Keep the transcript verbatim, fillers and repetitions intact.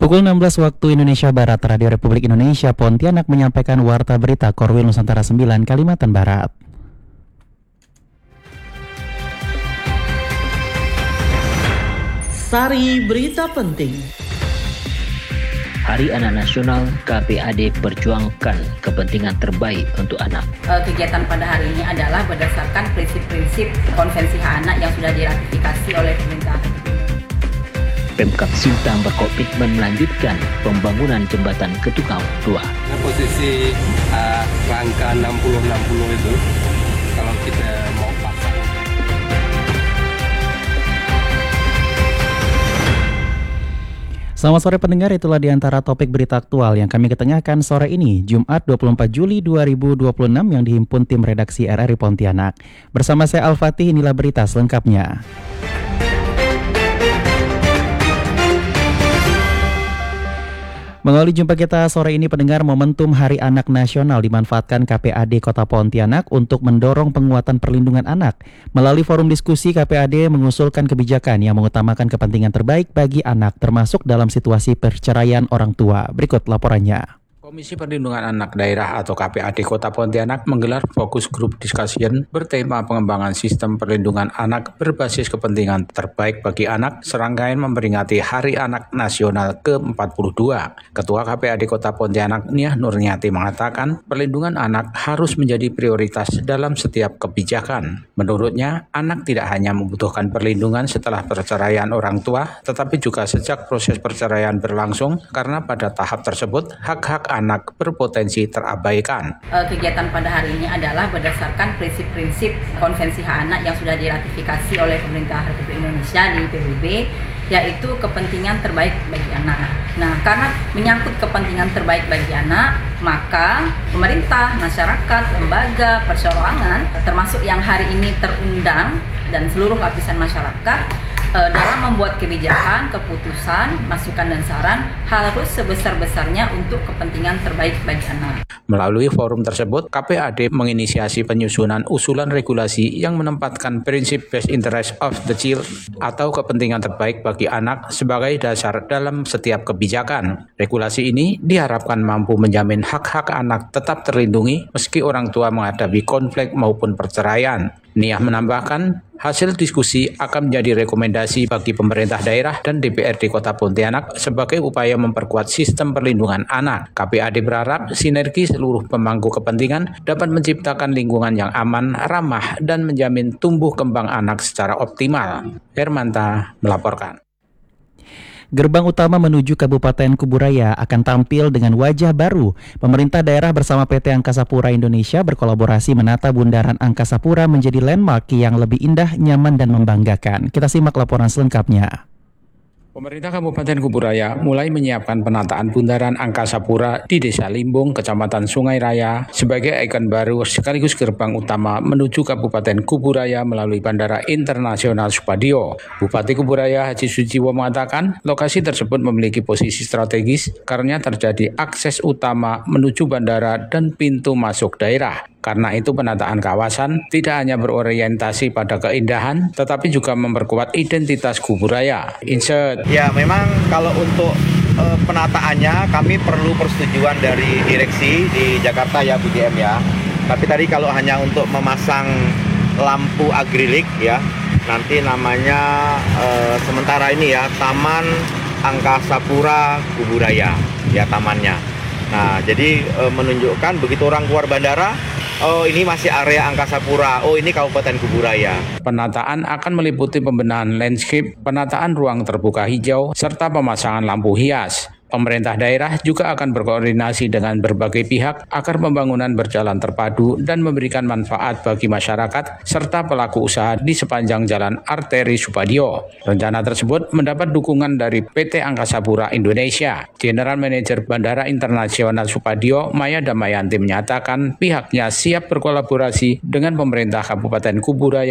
Pukul enam belas waktu Indonesia Barat, Radio Republik Indonesia Pontianak menyampaikan warta berita Korwil Nusantara sembilan, Kalimantan Barat. Sari berita penting. Hari Anak Nasional, K P A D perjuangkan kepentingan terbaik untuk anak. Kegiatan pada hari ini adalah berdasarkan prinsip-prinsip Konvensi Hak Anak yang sudah diratifikasi oleh pemerintah. Pemkab Sintang berkomitmen melanjutkan pembangunan jembatan Ketukau dua. Nah, posisi uh, rangka enam puluh enam puluh itu, kalau kita mau pasang. Selamat sore pendengar, itulah diantara topik berita aktual yang kami ketengahkan sore ini, Jumat dua puluh empat Juli dua ribu dua puluh enam yang dihimpun tim redaksi R R I Pontianak. Bersama saya Al-Fatih, inilah berita selengkapnya. Mengawali jumpa kita sore ini pendengar, momentum Hari Anak Nasional dimanfaatkan K P A D Kota Pontianak untuk mendorong penguatan perlindungan anak. Melalui forum diskusi, K P A D mengusulkan kebijakan yang mengutamakan kepentingan terbaik bagi anak, termasuk dalam situasi perceraian orang tua. Berikut laporannya. Komisi Perlindungan Anak Daerah atau K P A D Kota Pontianak menggelar fokus group discussion bertema pengembangan sistem perlindungan anak berbasis kepentingan terbaik bagi anak serangkaian memperingati Hari Anak Nasional ke empat puluh dua. Ketua K P A D Kota Pontianak Niah Nurniati mengatakan perlindungan anak harus menjadi prioritas dalam setiap kebijakan. Menurutnya, anak tidak hanya membutuhkan perlindungan setelah perceraian orang tua, tetapi juga sejak proses perceraian berlangsung karena pada tahap tersebut hak-hak anak berpotensi terabaikan. Kegiatan pada hari ini adalah berdasarkan prinsip-prinsip Konvensi Hak Anak yang sudah diratifikasi oleh pemerintah Republik Indonesia di P B B, yaitu kepentingan terbaik bagi anak. Nah, karena menyangkut kepentingan terbaik bagi anak, maka pemerintah, masyarakat, lembaga, perseorangan, termasuk yang hari ini terundang dan seluruh lapisan masyarakat, dalam membuat kebijakan, keputusan, masukan dan saran harus sebesar-besarnya untuk kepentingan terbaik bagi anak. Melalui forum tersebut, K P A D menginisiasi penyusunan usulan regulasi yang menempatkan prinsip best interest of the child atau kepentingan terbaik bagi anak sebagai dasar dalam setiap kebijakan. Regulasi ini diharapkan mampu menjamin hak-hak anak tetap terlindungi meski orang tua menghadapi konflik maupun perceraian. Niah menambahkan, hasil diskusi akan menjadi rekomendasi bagi pemerintah daerah dan D P R D Kota Pontianak sebagai upaya memperkuat sistem perlindungan anak. K P A D berharap sinergi seluruh pemangku kepentingan dapat menciptakan lingkungan yang aman, ramah, dan menjamin tumbuh kembang anak secara optimal. Hermanta melaporkan. Gerbang utama menuju Kabupaten Kuburaya akan tampil dengan wajah baru. Pemerintah daerah bersama P T Angkasa Pura Indonesia berkolaborasi menata Bundaran Angkasa Pura menjadi landmark yang lebih indah, nyaman, dan membanggakan. Kita simak laporan selengkapnya. Pemerintah Kabupaten Kuburaya mulai menyiapkan penataan Bundaran Angkasa Pura di Desa Limbung, Kecamatan Sungai Raya sebagai ikon baru sekaligus gerbang utama menuju Kabupaten Kuburaya melalui Bandara Internasional Supadio. Bupati Kuburaya Haji Sujiwo mengatakan lokasi tersebut memiliki posisi strategis karena terjadi akses utama menuju bandara dan pintu masuk daerah. Karena itu penataan kawasan tidak hanya berorientasi pada keindahan, tetapi juga memperkuat identitas Kuburaya. Insert. Ya, memang kalau untuk e, penataannya kami perlu persetujuan dari direksi di Jakarta ya Bu G M ya. Tapi tadi kalau hanya untuk memasang lampu akrilik ya, nanti namanya e, sementara ini ya Taman Angkasa Pura Kuburaya ya tamannya. Nah, jadi e, menunjukkan begitu orang keluar bandara, oh ini masih area Angkasa Pura, oh ini Kabupaten Kuburaya. Penataan akan meliputi pembenahan landscape, penataan ruang terbuka hijau, serta pemasangan lampu hias. Pemerintah daerah juga akan berkoordinasi dengan berbagai pihak agar pembangunan berjalan terpadu dan memberikan manfaat bagi masyarakat serta pelaku usaha di sepanjang jalan arteri Supadio. Rencana tersebut mendapat dukungan dari P T Angkasa Pura Indonesia. General Manager Bandara Internasional Supadio, Maya Damayanti menyatakan pihaknya siap berkolaborasi dengan pemerintah Kabupaten Kuburaya